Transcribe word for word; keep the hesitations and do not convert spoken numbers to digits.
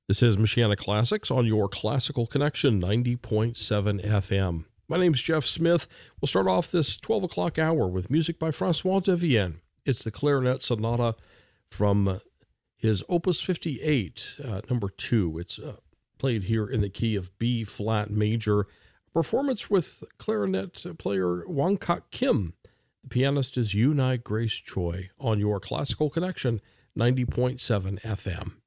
This is Messianic Classics on your Classical Connection ninety point seven F M. My name's Jeff Smith. We'll start off this twelve o'clock hour with music by Francois de Vienne. It's the Clarinet Sonata from his Opus fifty-eight, uh, number two. It's uh, played here in the key of B flat major. Performance with clarinet player Wang Kak Kim. The pianist is Yunai Grace Choi on your Classical Connection ninety point seven F M.